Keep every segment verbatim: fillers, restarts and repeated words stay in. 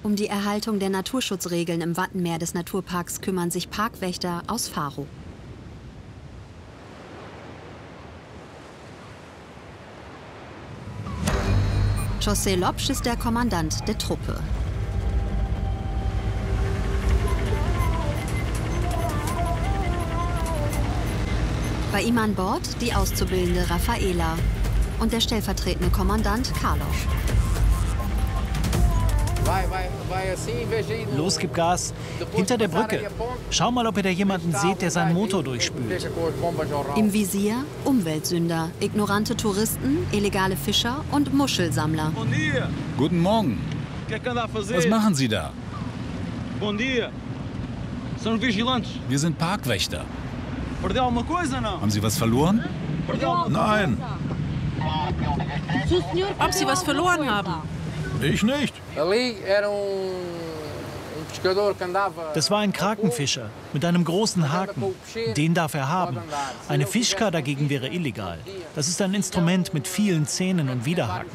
Um die Erhaltung der Naturschutzregeln im Wattenmeer des Naturparks kümmern sich Parkwächter aus Faro. José Lopes ist der Kommandant der Truppe. Bei ihm an Bord die Auszubildende Rafaela und der stellvertretende Kommandant Carlos. Los, gib Gas. Hinter der Brücke. Schau mal, ob ihr da jemanden seht, der seinen Motor durchspült. Im Visier Umweltsünder, ignorante Touristen, illegale Fischer und Muschelsammler. Guten Morgen. Was machen Sie da? Wir sind Parkwächter. Haben Sie was verloren? Nein. Ob Sie was verloren haben? Ich nicht. Das war ein Krakenfischer mit einem großen Haken. Den darf er haben. Eine Fischka dagegen wäre illegal. Das ist ein Instrument mit vielen Zähnen und Widerhaken.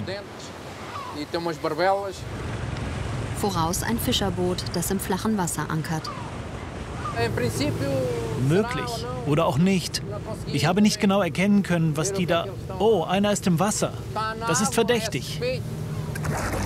Voraus ein Fischerboot, das im flachen Wasser ankert. Möglich. Oder auch nicht. Ich habe nicht genau erkennen können, was die da... Oh, einer ist im Wasser. Das ist verdächtig.